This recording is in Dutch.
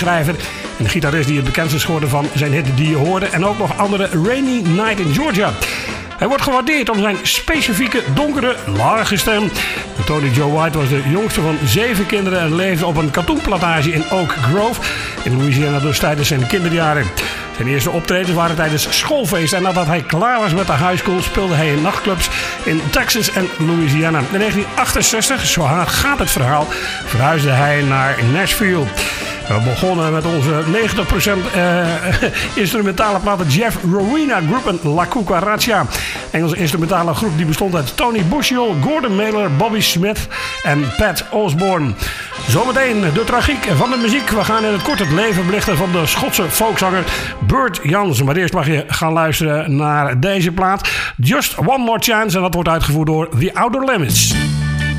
schrijver en de gitarist die het bekendst is geworden van zijn hit Die Je Hoorde en ook nog andere Rainy Night in Georgia. Hij wordt gewaardeerd om zijn specifieke, donkere, lage stem. Tony Joe White was de jongste van 7 kinderen en leefde op een katoenplantage in Oak Grove in Louisiana, dus tijdens zijn kinderjaren. Zijn eerste optredens waren tijdens schoolfeesten en nadat hij klaar was met de high school speelde hij in nachtclubs in Texas en Louisiana. In 1968, zo gaat het verhaal, verhuisde hij naar Nashville. We begonnen met onze 90% instrumentale platen Jeff Rowena Group en La Cucaracha. Engelse instrumentale groep die bestond uit Tony Bushill, Gordon Mailer, Bobby Smith en Pat Osborne. Zometeen de tragiek van de muziek. We gaan in het kort het leven belichten van de Schotse folkzanger Bert Jansen. Maar eerst mag je gaan luisteren naar deze plaat. Just One More Chance. En dat wordt uitgevoerd door The Outer Limits.